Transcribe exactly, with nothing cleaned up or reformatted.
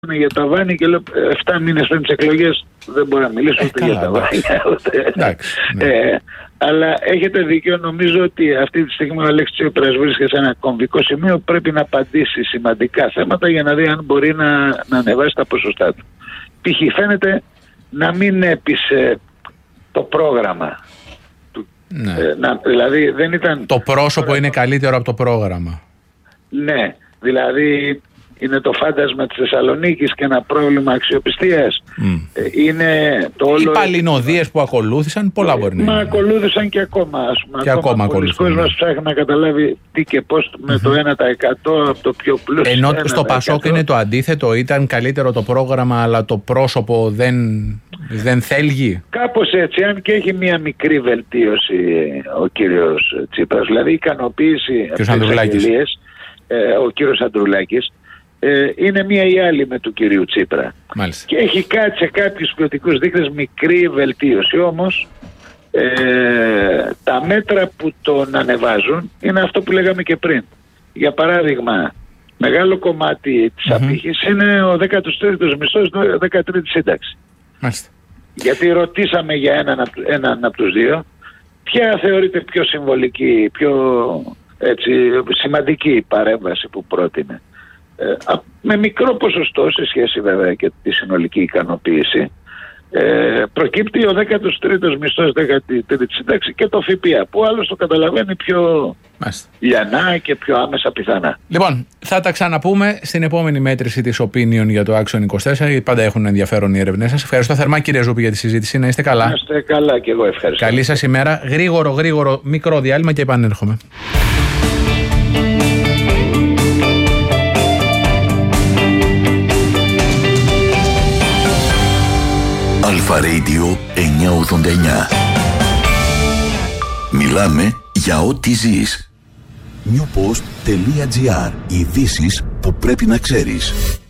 για τα Βάνη και λέω εφτά μήνες πριν τις εκλογές δεν μπορώ να μιλήσω ε, ούτε καλά, για τα Βάνη. Εντάξει, ναι. ε, αλλά έχετε δίκιο, νομίζω ότι αυτή τη στιγμή ο Αλέξης Τσίπρας βρίσκεται σε ένα κομβικό σημείο, πρέπει να απαντήσει σημαντικά θέματα για να δει αν μπορεί να, να ανεβάσει τα ποσοστά του. Π.χ. φαίνεται να μην έπεισε το πρόγραμμα του. Ναι. Ε, να, δηλαδή δεν ήταν... Το πρόσωπο είναι καλύτερο από το πρόγραμμα. Ναι, δηλαδή είναι το φάντασμα της Θεσσαλονίκης και ένα πρόβλημα αξιοπιστίας. Mm. Είναι το όλο... Οι παλινοδίες που ακολούθησαν, πολλά μπορεί να είναι. Μα ακολούθησαν και ακόμα, ας πούμε. Και ακόμα ακολουθούν. Πολλοί κόσμος ψάχνει να καταλάβει τι και πώς με mm-hmm. το ένα τοις εκατό από το πιο πλούσιο. Ενώ στο Πασόκ είναι το αντίθετο, ήταν καλύτερο το πρόγραμμα, αλλά το πρόσωπο δεν, δεν θέλγει. Κάπως έτσι, αν και έχει μια μικρή βελτίωση ο κύριος Τσίπρας, δηλαδή ικανοποίηση από τις αγγελίες, ο κύριος Ανδρουλάκης, Ε, είναι μία ή άλλη με του κυρίου Τσίπρα. Μάλιστα. Και έχει κάτι σε κάποιους ποιοτικούς δείκτες μικρή βελτίωση. Όμως ε, τα μέτρα που τον ανεβάζουν είναι αυτό που λέγαμε και πριν. Για παράδειγμα, μεγάλο κομμάτι της mm-hmm. απήχης είναι ο δέκατος τρίτος μισθός, δέκατη τρίτη σύνταξη. Μάλιστα. Γιατί ρωτήσαμε για έναν, έναν από τους δύο ποια θεωρείται πιο συμβολική, πιο έτσι, σημαντική παρέμβαση που πρότεινε. Ε, με μικρό ποσοστό σε σχέση βέβαια και τη συνολική ικανοποίηση ε, προκύπτει ο δέκατος τρίτος μισθός, δέκατη τρίτη σύνταξη και το ΦΠΑ που άλλος το καταλαβαίνει πιο Μάλιστα. λιανά και πιο άμεσα πιθανά. Λοιπόν, θα τα ξαναπούμε στην επόμενη μέτρηση της Opinion για το Action είκοσι τέσσερα. Πάντα έχουν ενδιαφέρον οι έρευνές σας. Ευχαριστώ θερμά κύριε Ζούπη για τη συζήτηση. Να είστε καλά. Να είστε καλά και εγώ ευχαριστώ. Καλή σας ημέρα. Γρήγορο γρήγορο μικρό διάλειμμα και επανέρχομαι. Αλφα Radio εννιακόσια ογδόντα εννιά. Μιλάμε για ό,τι ζεις. Newpost.gr. Ειδήσεις που πρέπει να ξέρεις.